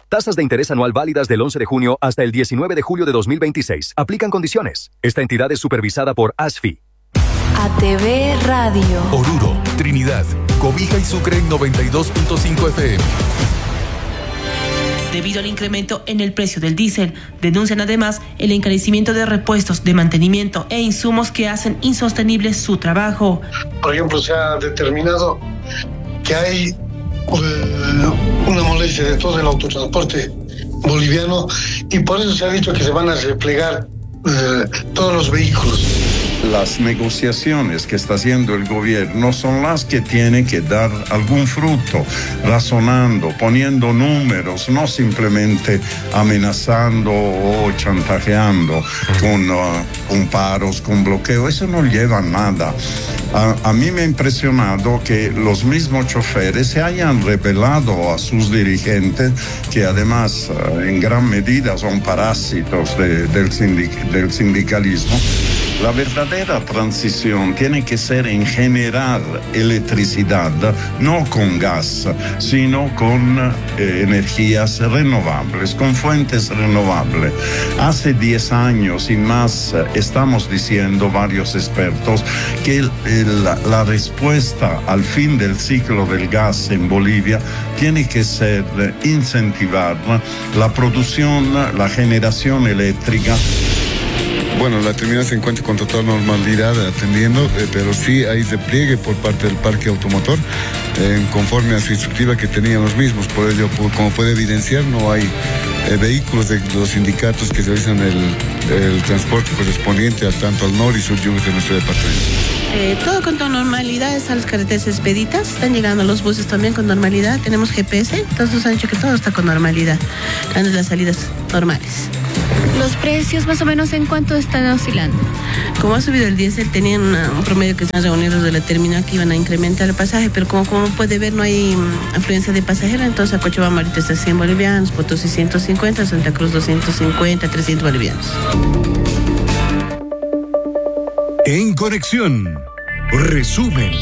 Tasas de interés anual válidas del 11 de junio hasta el 19 de julio de 2026. Aplican condiciones. Esta entidad es supervisada por ASFI. ATV Radio. Oruro, Trinidad, Cobija y Sucre en 92.5 FM. Debido al incremento en el precio del diésel, denuncian además el encarecimiento de repuestos, de mantenimiento e insumos que hacen insostenible su trabajo. Por ejemplo, se ha determinado que hay una molestia de todo el autotransporte boliviano y por eso se ha dicho que se van a replegar todos los vehículos. Las negociaciones que está haciendo el gobierno son las que tienen que dar algún fruto, razonando, poniendo números, no simplemente amenazando o chantajeando con paros, con bloqueo. Eso no lleva a nada. A mí me ha impresionado que los mismos choferes se hayan revelado a sus dirigentes, que además en gran medida son parásitos del sindicalismo. La verdadera transición tiene que ser en generar electricidad, no con gas, sino con energías renovables, con fuentes renovables. Hace 10 años y más estamos diciendo varios expertos que la respuesta al fin del ciclo del gas en Bolivia tiene que ser incentivar la producción, la generación eléctrica. Bueno, la terminal se encuentra con total normalidad atendiendo, pero sí hay repliegue por parte del parque automotor conforme a su instructiva que tenían los mismos. Por ello, como puede evidenciar, no hay vehículos de los sindicatos que realizan el transporte correspondiente tanto al norte y sur de nuestro departamento. Todo con toda normalidad, están las carreteras expeditas, están llegando los buses también con normalidad, tenemos GPS, entonces nos han dicho que todo está con normalidad, dando las salidas normales. ¿Los precios más o menos en cuánto están oscilando? Como ha subido el diésel, tenían un promedio que están reunidos de la terminal que iban a incrementar el pasaje, pero como puede ver no hay afluencia de pasajeros, entonces a Cochabamba ahorita está 100 bolivianos, Potosí 150, Santa Cruz 250, 300 bolivianos. En Conexión, resumen.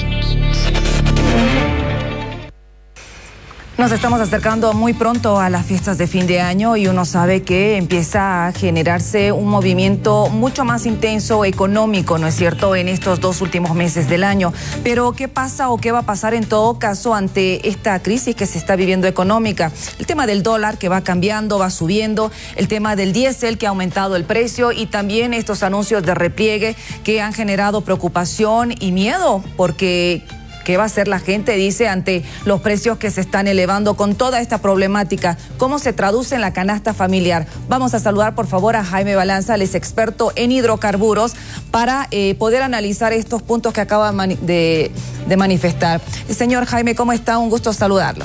Nos estamos acercando muy pronto a las fiestas de fin de año y uno sabe que empieza a generarse un movimiento mucho más intenso económico, ¿no es cierto?, en estos 2 últimos meses del año. Pero, ¿qué pasa o qué va a pasar en todo caso ante esta crisis que se está viviendo económica? El tema del dólar que va cambiando, va subiendo, el tema del diésel que ha aumentado el precio y también estos anuncios de repliegue que han generado preocupación y miedo porque... ¿qué va a hacer la gente, dice, ante los precios que se están elevando con toda esta problemática? ¿Cómo se traduce en la canasta familiar? Vamos a saludar, por favor, a Jaime Balanza, él es experto en hidrocarburos, para poder analizar estos puntos que acaba de manifestar. Señor Jaime, ¿cómo está? Un gusto saludarlo.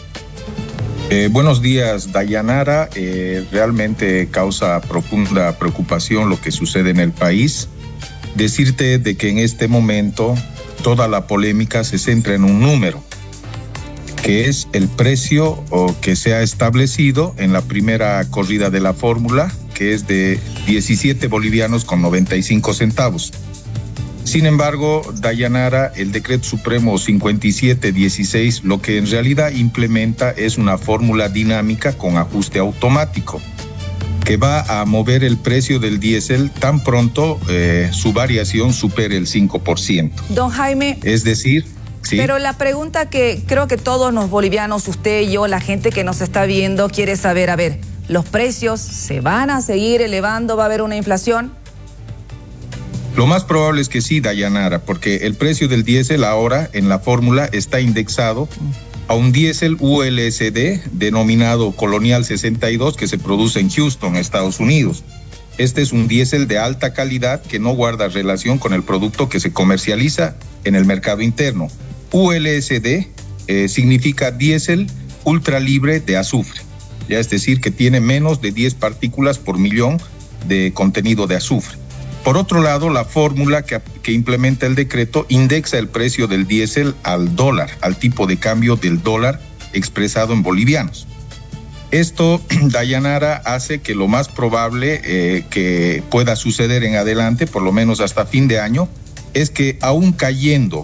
Buenos días, Dayanara. Realmente causa profunda preocupación lo que sucede en el país. Decirte de que en este momento... toda la polémica se centra en un número, que es el precio que se ha establecido en la primera corrida de la fórmula, que es de 17 bolivianos con 95 centavos. Sin embargo, Dayanara, el Decreto Supremo 5716 lo que en realidad implementa es una fórmula dinámica con ajuste automático, que va a mover el precio del diésel tan pronto su variación supere el 5%. Don Jaime. Es decir, sí. Pero la pregunta que creo que todos los bolivianos, usted y yo, la gente que nos está viendo, quiere saber, a ver, ¿los precios se van a seguir elevando? ¿Va a haber una inflación? Lo más probable es que sí, Dayanara, porque el precio del diésel ahora en la fórmula está indexado a un diésel ULSD denominado Colonial 62 que se produce en Houston, Estados Unidos. Este es un diésel de alta calidad que no guarda relación con el producto que se comercializa en el mercado interno. ULSD significa diésel ultra libre de azufre, ya es decir, que tiene menos de 10 partículas por millón de contenido de azufre. Por otro lado, la fórmula que implementa el decreto indexa el precio del diésel al dólar, al tipo de cambio del dólar expresado en bolivianos. Esto, Dayanara, hace que lo más probable que pueda suceder en adelante, por lo menos hasta fin de año, es que aún cayendo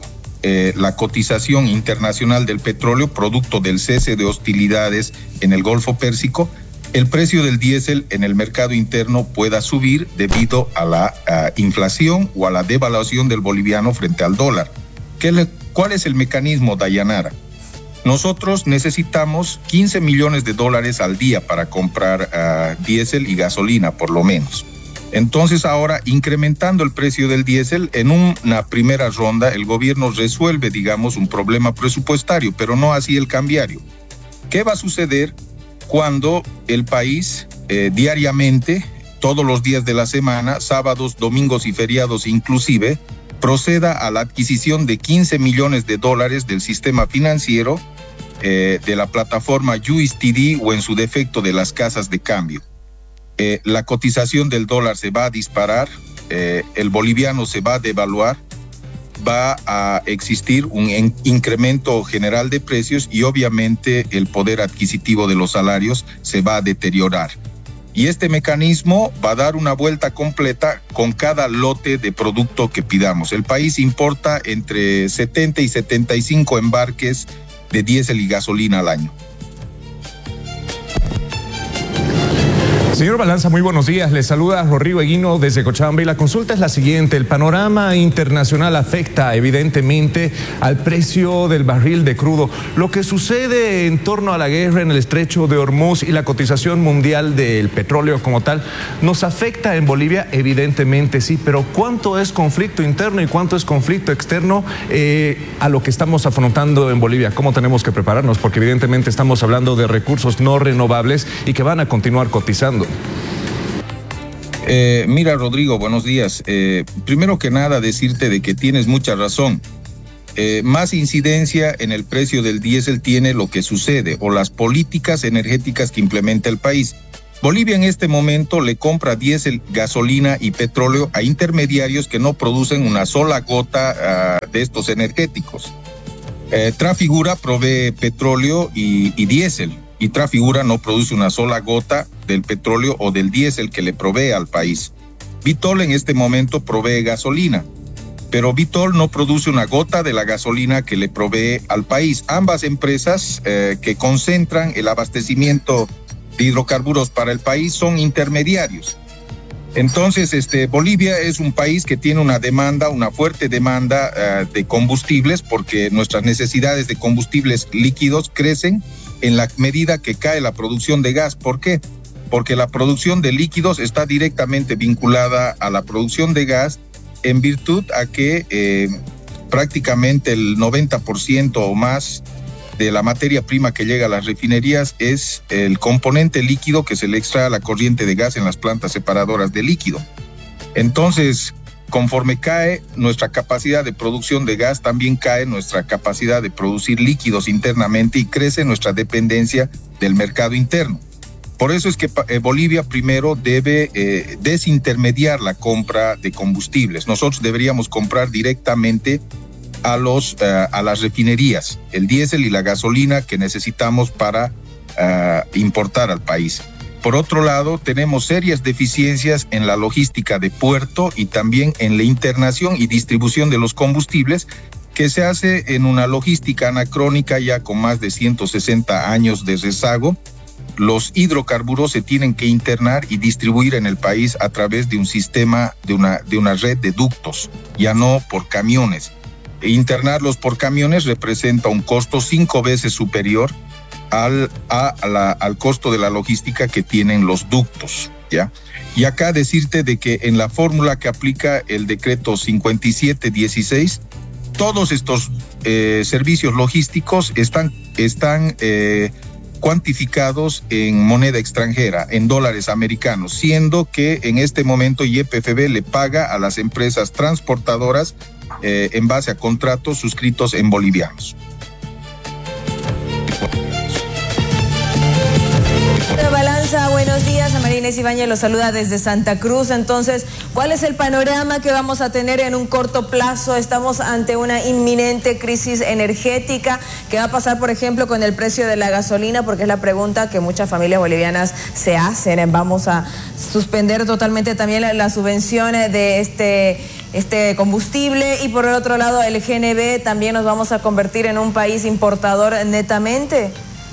la cotización internacional del petróleo, producto del cese de hostilidades en el Golfo Pérsico, el precio del diésel en el mercado interno pueda subir debido a la inflación o a la devaluación del boliviano frente al dólar. ¿Cuál es el mecanismo, Dayanara? Nosotros necesitamos 15 millones de dólares al día para comprar diésel y gasolina, por lo menos. Entonces ahora, incrementando el precio del diésel, en una primera ronda el gobierno resuelve, digamos, un problema presupuestario, pero no así el cambiario. ¿Qué va a suceder cuando el país diariamente, todos los días de la semana, sábados, domingos y feriados inclusive, proceda a la adquisición de 15 millones de dólares del sistema financiero, de la plataforma USTD o en su defecto de las casas de cambio? La cotización del dólar se va a disparar, el boliviano se va a devaluar, va a existir un incremento general de precios y obviamente el poder adquisitivo de los salarios se va a deteriorar. Y este mecanismo va a dar una vuelta completa con cada lote de producto que pidamos. El país importa entre 70 y 75 embarques de diésel y gasolina al año. Señor Balanza, muy buenos días. Le saluda Rodrigo Eguino desde Cochabamba y la consulta es la siguiente. El panorama internacional afecta evidentemente al precio del barril de crudo. Lo que sucede en torno a la guerra en el estrecho de Hormuz y la cotización mundial del petróleo como tal, ¿nos afecta en Bolivia? Evidentemente sí, pero ¿cuánto es conflicto interno y cuánto es conflicto externo a lo que estamos afrontando en Bolivia? ¿Cómo tenemos que prepararnos? Porque evidentemente estamos hablando de recursos no renovables y que van a continuar cotizando. Mira, Rodrigo, buenos días. Primero que nada, decirte de que tienes mucha razón. Más incidencia en el precio del diésel tiene lo que sucede o las políticas energéticas que implementa el país. Bolivia en este momento le compra diésel, gasolina y petróleo a intermediarios que no producen una sola gota de estos energéticos. Trafigura provee petróleo y diésel. Y Trafigura no produce una sola gota del petróleo o del diésel que le provee al país. Vitol en este momento provee gasolina, pero Vitol no produce una gota de la gasolina que le provee al país. Ambas empresas que concentran el abastecimiento de hidrocarburos para el país son intermediarios. Entonces, Bolivia es un país que tiene una fuerte demanda de combustibles, porque nuestras necesidades de combustibles líquidos crecen en la medida que cae la producción de gas. ¿Por qué? Porque la producción de líquidos está directamente vinculada a la producción de gas en virtud a que prácticamente el 90% o más de la materia prima que llega a las refinerías es el componente líquido que se le extrae a la corriente de gas en las plantas separadoras de líquido. Entonces, conforme cae nuestra capacidad de producción de gas, también cae nuestra capacidad de producir líquidos internamente y crece nuestra dependencia del mercado interno. Por eso es que Bolivia primero debe desintermediar la compra de combustibles. Nosotros deberíamos comprar directamente a las refinerías el diésel y la gasolina que necesitamos para importar al país. Por otro lado, tenemos serias deficiencias en la logística de puerto y también en la internación y distribución de los combustibles, que se hace en una logística anacrónica ya con más de 160 años de rezago. Los hidrocarburos se tienen que internar y distribuir en el país a través de un sistema, de una red de ductos, ya no por camiones. Internarlos por camiones representa un costo 5 veces superior al costo de la logística que tienen los ductos, ¿ya? Y acá decirte de que en la fórmula que aplica el decreto 5716, todos estos servicios logísticos están cuantificados en moneda extranjera, en dólares americanos, siendo que en este momento YPFB le paga a las empresas transportadoras en base a contratos suscritos en bolivianos. Balanza, buenos días. María Inés Ibáñez los saluda desde Santa Cruz. Entonces, ¿cuál es el panorama que vamos a tener en un corto plazo? Estamos ante una inminente crisis energética. ¿Qué va a pasar, por ejemplo, con el precio de la gasolina? Porque es la pregunta que muchas familias bolivianas se hacen. Vamos a suspender totalmente también la subvención de este combustible, y por el otro lado el GNB, ¿también nos vamos a convertir en un país importador netamente?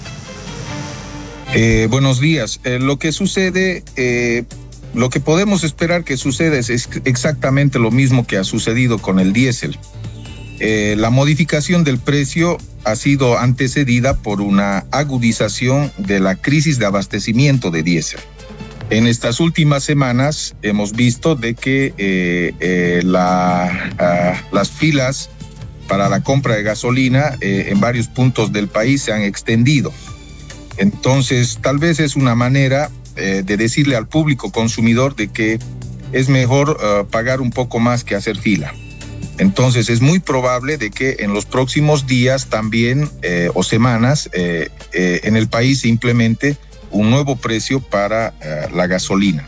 Buenos días. Lo que sucede, lo que podemos esperar que suceda es exactamente lo mismo que ha sucedido con el diésel. La modificación del precio ha sido antecedida por una agudización de la crisis de abastecimiento de diésel. En estas últimas semanas hemos visto de que las filas para la compra de gasolina en varios puntos del país se han extendido. Entonces, tal vez es una manera de decirle al público consumidor de que es mejor pagar un poco más que hacer fila. Entonces, es muy probable de que en los próximos días también o semanas en el país se implemente un nuevo precio para la gasolina.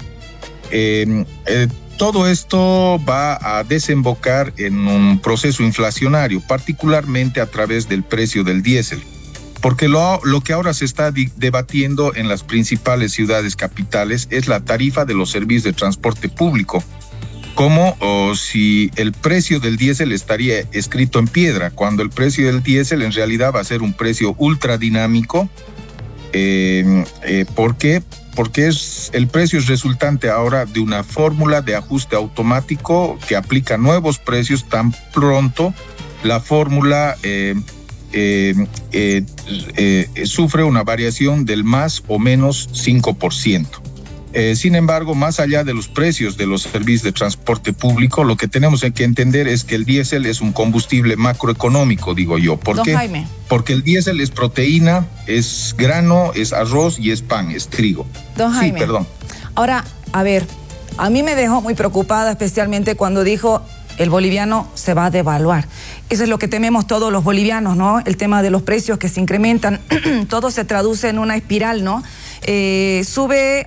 Todo esto va a desembocar en un proceso inflacionario, particularmente a través del precio del diésel. Porque lo que ahora se está debatiendo en las principales ciudades capitales es la tarifa de los servicios de transporte público, como si el precio del diésel estaría escrito en piedra, cuando el precio del diésel en realidad va a ser un precio ultradinámico. ¿Por qué? Porque el precio es resultante ahora de una fórmula de ajuste automático que aplica nuevos precios tan pronto la fórmula sufre una variación del más o menos 5%. Sin embargo, más allá de los precios de los servicios de transporte público, lo que tenemos que entender es que el diésel es un combustible macroeconómico, digo yo. ¿Por qué? Jaime. Porque el diésel es proteína, es grano, es arroz y es pan, es trigo. Don Jaime. Sí, perdón. Ahora, a ver, a mí me dejó muy preocupada, especialmente cuando dijo el boliviano se va a devaluar. Eso es lo que tememos todos los bolivianos, ¿no? El tema de los precios que se incrementan, todo se traduce en una espiral, ¿no? Sube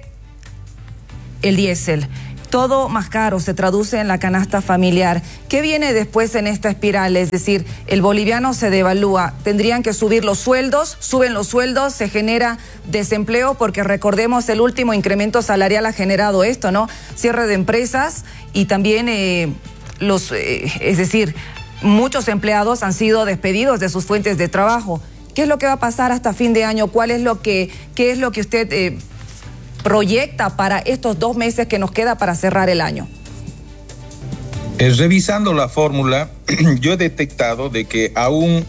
el diésel, todo más caro, se traduce en la canasta familiar. ¿Qué viene después en esta espiral? Es decir, el boliviano se devalúa, tendrían que subir los sueldos, suben los sueldos, se genera desempleo, porque recordemos, el último incremento salarial ha generado esto, ¿no? Cierre de empresas y también es decir, muchos empleados han sido despedidos de sus fuentes de trabajo. ¿Qué es lo que va a pasar hasta fin de año? ¿Qué es lo que usted proyecta para estos 2 meses que nos queda para cerrar el año? Revisando la fórmula, yo he detectado de que aún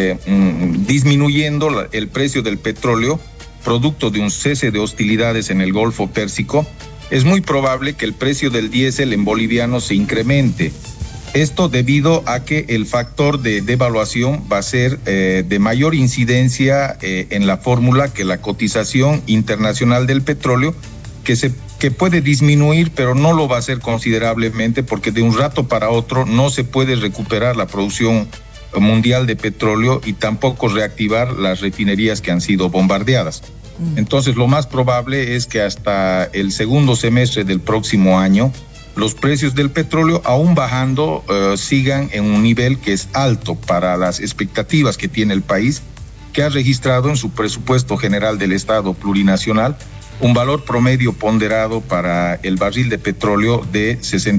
disminuyendo el precio del petróleo, producto de un cese de hostilidades en el Golfo Pérsico, es muy probable que el precio del diésel en boliviano se incremente. Esto debido a que el factor de devaluación va a ser de mayor incidencia en la fórmula que la cotización internacional del petróleo, que puede disminuir, pero no lo va a hacer considerablemente, porque de un rato para otro no se puede recuperar la producción mundial de petróleo y tampoco reactivar las refinerías que han sido bombardeadas. Entonces, lo más probable es que hasta el segundo semestre del próximo año los precios del petróleo, aún bajando, sigan en un nivel que es alto para las expectativas que tiene el país, que ha registrado en su presupuesto general del Estado plurinacional un valor promedio ponderado para el barril de petróleo de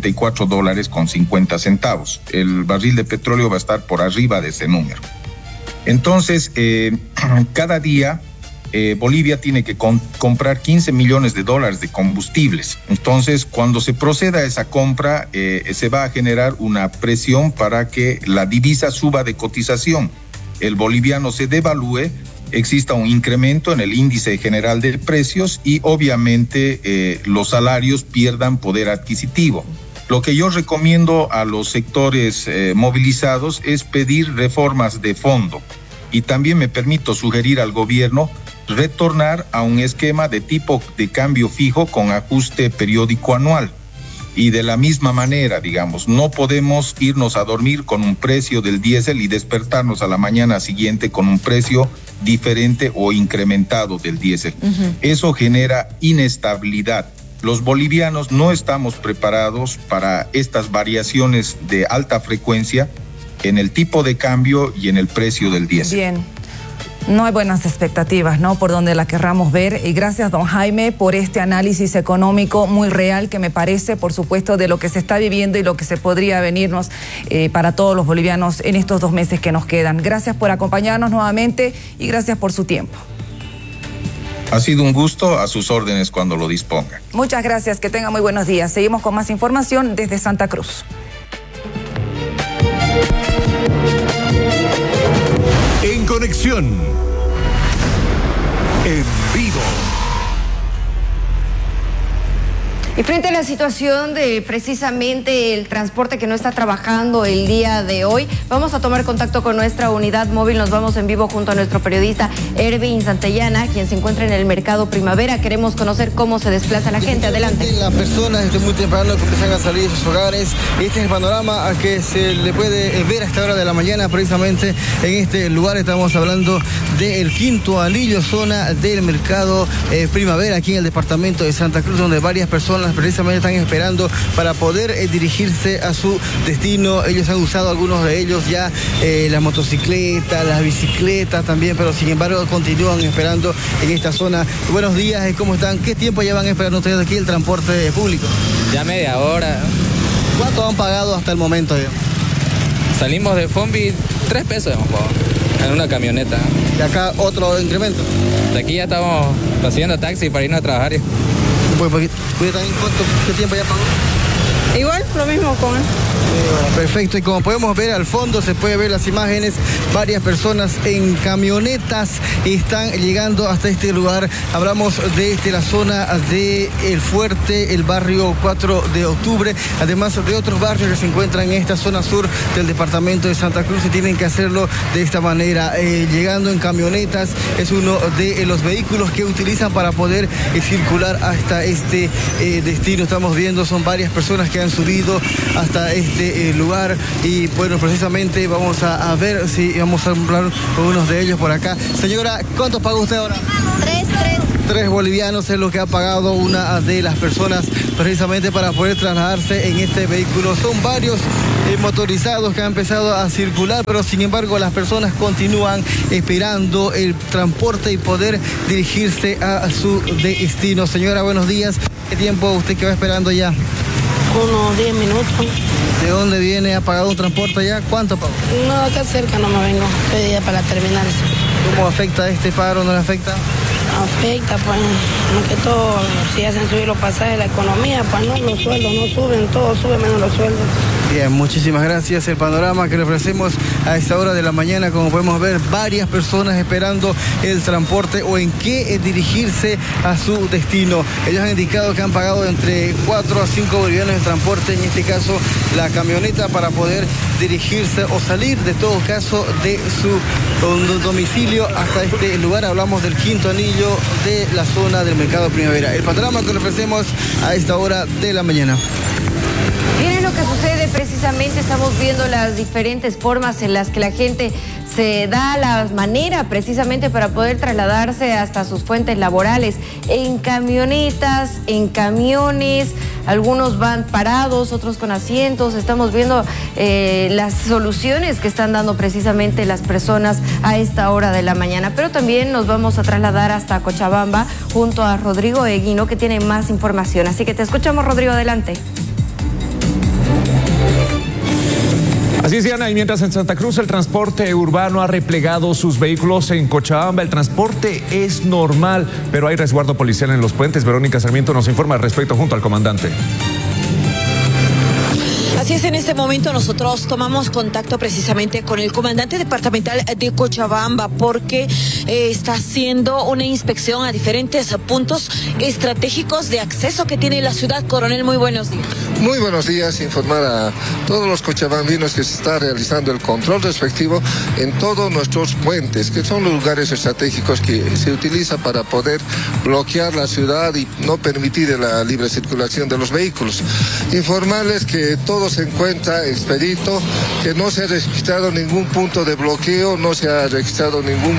$64.50. El barril de petróleo va a estar por arriba de ese número. Entonces, cada día Bolivia tiene que comprar $15 millones de combustibles. Entonces, cuando se proceda a esa compra, se va a generar una presión para que la divisa suba de cotización, el boliviano se devalúe, exista un incremento en el índice general de precios y obviamente los salarios pierdan poder adquisitivo. Lo que yo recomiendo a los sectores movilizados es pedir reformas de fondo, y también me permito sugerir al gobierno retornar a un esquema de tipo de cambio fijo con ajuste periódico anual. Y de la misma manera, digamos, no podemos irnos a dormir con un precio del diésel y despertarnos a la mañana siguiente con un precio diferente o incrementado del diésel. Eso genera inestabilidad. Los bolivianos no estamos preparados para estas variaciones de alta frecuencia en el tipo de cambio y en el precio del diésel. Bien. No hay buenas expectativas, ¿no? Por donde la querramos ver. Y gracias, don Jaime, por este análisis económico muy real que me parece, por supuesto, de lo que se está viviendo y lo que se podría venirnos para todos los bolivianos en estos 2 meses que nos quedan. Gracias por acompañarnos nuevamente y gracias por su tiempo. Ha sido un gusto, a sus órdenes cuando lo disponga. Muchas gracias, que tenga muy buenos días. Seguimos con más información desde Santa Cruz. En conexión, en vivo. Y frente a la situación de precisamente el transporte que no está trabajando el día de hoy, vamos a tomar contacto con nuestra unidad móvil. Nos vamos en vivo junto a nuestro periodista Erwin Santellana, quien se encuentra en el Mercado Primavera. Queremos conocer cómo se desplaza la gente. Adelante. Las personas desde muy temprano comienzan a salir de sus hogares. Este es el panorama a que se le puede ver a esta hora de la mañana. Precisamente en este lugar estamos hablando del Quinto Anillo, zona del Mercado Primavera, aquí en el departamento de Santa Cruz, donde varias personas precisamente están esperando para poder dirigirse a su destino. Ellos han usado, algunos de ellos ya, las motocicletas, las bicicletas también, pero sin embargo continúan esperando en esta zona. Buenos días, ¿cómo están? ¿Qué tiempo llevan esperando ustedes aquí el transporte público? Ya media hora. ¿Cuánto han pagado hasta el momento? Salimos de Fombi, 3 pesos hemos pagado en una camioneta. ¿Y acá otro incremento? De aquí ya estamos haciendo taxi para irnos a trabajar. ¿Qué tiempo ya pagó? Igual, lo mismo con él. Perfecto, y como podemos ver al fondo, se puede ver las imágenes, varias personas en camionetas están llegando hasta este lugar. Hablamos de la zona de El Fuerte, el barrio 4 de octubre, además de otros barrios que se encuentran en esta zona sur del departamento de Santa Cruz, y tienen que hacerlo de esta manera, llegando en camionetas. Es uno de los vehículos que utilizan para poder circular hasta este destino. Estamos viendo, son varias personas que han subido hasta este lugar, y bueno, precisamente vamos a ver si vamos a hablar con unos de ellos por acá. Señora, ¿cuánto paga usted ahora? 3 bolivianos es lo que ha pagado una de las personas precisamente para poder trasladarse en este vehículo. Son varios motorizados que han empezado a circular, pero sin embargo las personas continúan esperando el transporte y poder dirigirse a su destino. Señora, buenos días. ¿Qué tiempo usted que va esperando ya? Unos 10 minutos. ¿De dónde viene? ¿Ha pagado un transporte ya? ¿Cuánto pagó? No, acá cerca no me vengo. Estoy ya para terminar. ¿Cómo afecta este paro? ¿No le afecta? Afecta, pues, más que todo, si hacen subir los pasajes, la economía, pues no, los sueldos no suben, todo sube menos los sueldos. Bien, muchísimas gracias. El panorama que le ofrecemos a esta hora de la mañana, como podemos ver, varias personas esperando el transporte o en qué dirigirse a su destino. Ellos han indicado que han pagado entre 4 a 5 bolivianos de transporte, en este caso la camioneta, para poder dirigirse o salir, de todo caso, de su domicilio hasta este lugar. Hablamos del Quinto Anillo de la zona del Mercado Primavera. El panorama que le ofrecemos a esta hora de la mañana. Miren lo que sucede, precisamente estamos viendo las diferentes formas en las que la gente se da la manera precisamente para poder trasladarse hasta sus fuentes laborales, en camionetas, en camiones, algunos van parados, otros con asientos. Estamos viendo las soluciones que están dando precisamente las personas a esta hora de la mañana, pero también nos vamos a trasladar hasta Cochabamba junto a Rodrigo Eguino, que tiene más información, así que te escuchamos, Rodrigo, adelante. Así es, Diana, y mientras en Santa Cruz el transporte urbano ha replegado sus vehículos, en Cochabamba el transporte es normal, pero hay resguardo policial en los puentes. Verónica Sarmiento nos informa al respecto junto al comandante. Así es, en este momento nosotros tomamos contacto precisamente con el comandante departamental de Cochabamba, porque está haciendo una inspección a diferentes puntos estratégicos de acceso que tiene la ciudad. Coronel, muy buenos días. Muy buenos días, informar a todos los cochabambinos que se está realizando el control respectivo en todos nuestros puentes, que son los lugares estratégicos que se utiliza para poder bloquear la ciudad y no permitir la libre circulación de los vehículos. Informarles que todo se encuentra expedito, que no se ha registrado ningún punto de bloqueo, no se ha registrado ningún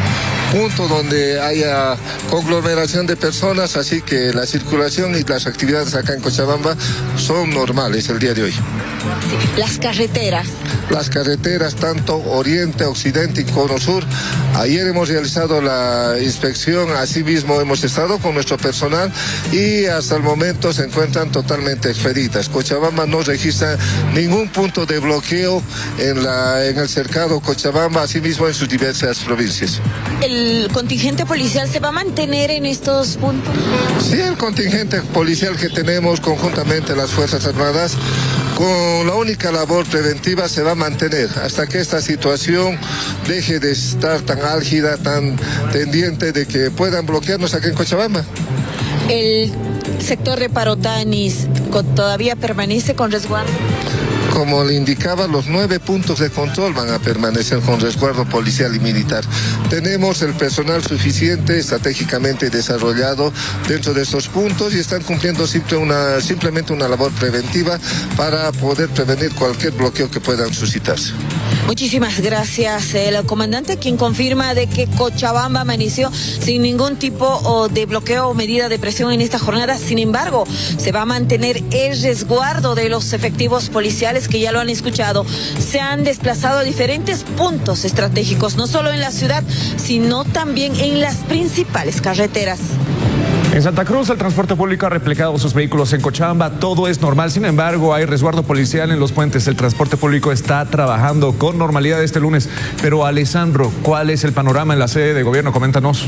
punto donde haya conglomeración de personas, así que la circulación y las actividades acá en Cochabamba son normales el día de hoy. Las carreteras. Las carreteras, tanto oriente, occidente y cono sur. Ayer hemos realizado la inspección, asimismo hemos estado con nuestro personal y hasta el momento se encuentran totalmente expeditas. Cochabamba no registra ningún punto de bloqueo en el cercado Cochabamba, asimismo en sus diversas provincias. ¿El contingente policial se va a mantener en estos puntos? Sí, el contingente policial que tenemos conjuntamente las Fuerzas Armadas, con la única labor preventiva, se va a mantener hasta que esta situación deje de estar tan álgida, tan tendiente de que puedan bloquearnos aquí en Cochabamba. ¿El sector de Parotanis todavía permanece con resguardo? Como le indicaba, los 9 puntos de control van a permanecer con resguardo policial y militar. Tenemos el personal suficiente, estratégicamente desarrollado dentro de estos puntos y están cumpliendo simplemente una labor preventiva para poder prevenir cualquier bloqueo que puedan suscitarse. Muchísimas gracias. El comandante, quien confirma de que Cochabamba amaneció sin ningún tipo de bloqueo o medida de presión en esta jornada. Sin embargo, se va a mantener el resguardo de los efectivos policiales que ya lo han escuchado. Se han desplazado a diferentes puntos estratégicos, no solo en la ciudad, sino también en las principales carreteras. En Santa Cruz, el transporte público ha replegado sus vehículos en Cochabamba. Todo es normal. Sin embargo, hay resguardo policial en los puentes. El transporte público está trabajando con normalidad este lunes. Pero, Alessandro, ¿cuál es el panorama en la sede de gobierno? Coméntanos.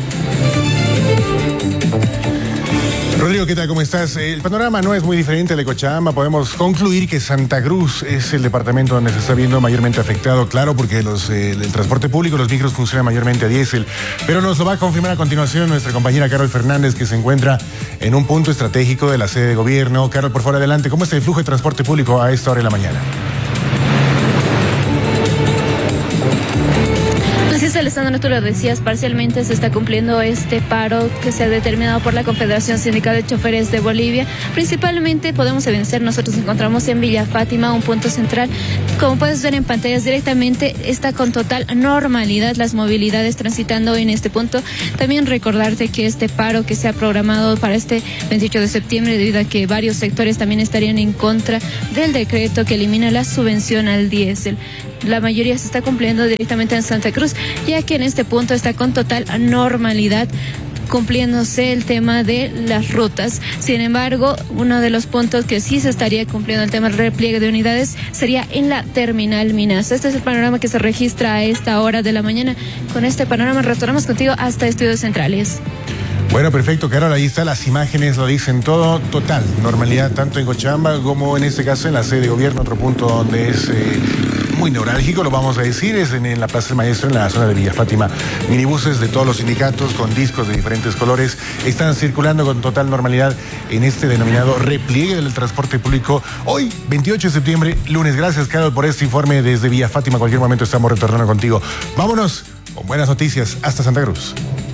Rodrigo, ¿qué tal? ¿Cómo estás? El panorama no es muy diferente al de Cochabamba. Podemos concluir que Santa Cruz es el departamento donde se está viendo mayormente afectado, claro, porque el transporte público, los micros funcionan mayormente a diésel. Pero nos lo va a confirmar a continuación nuestra compañera Carol Fernández, que se encuentra en un punto estratégico de la sede de gobierno. Carol, por favor, adelante. ¿Cómo está el flujo de transporte público a esta hora de la mañana? Alessandro, tú lo decías, parcialmente se está cumpliendo este paro que se ha determinado por la Confederación Sindical de Choferes de Bolivia. Principalmente podemos evidenciar, nosotros nos encontramos en Villa Fátima, un punto central. Como puedes ver en pantallas directamente, está con total normalidad las movilidades transitando en este punto. También recordarte que este paro que se ha programado para este 28 de septiembre, debido a que varios sectores también estarían en contra del decreto que elimina la subvención al diésel. La mayoría se está cumpliendo directamente en Santa Cruz, ya que en este punto está con total normalidad cumpliéndose el tema de las rutas. Sin embargo, uno de los puntos que sí se estaría cumpliendo el tema del repliegue de unidades sería en la terminal Minas. Este es el panorama que se registra a esta hora de la mañana. Con este panorama retornamos contigo hasta Estudios Centrales. Bueno, perfecto, Carol, ahí están las imágenes, lo dicen todo, total normalidad, tanto en Cochabamba como en este caso en la sede de gobierno. Otro punto donde es muy neurálgico, lo vamos a decir, es en la Plaza del Maestro, en la zona de Villa Fátima. Minibuses de todos los sindicatos con discos de diferentes colores están circulando con total normalidad en este denominado repliegue del transporte público. Hoy, 28 de septiembre, lunes. Gracias, Carol, por este informe desde Villa Fátima. Cualquier momento estamos retornando contigo. Vámonos con buenas noticias hasta Santa Cruz.